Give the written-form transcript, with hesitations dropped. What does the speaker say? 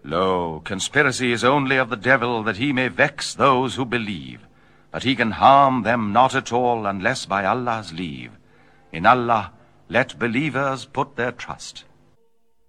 Lo, conspiracy is only of the devil, that he may vex those who believe. But he can harm them not at all, unless by Allah's leave. In Allah let believers put their trust.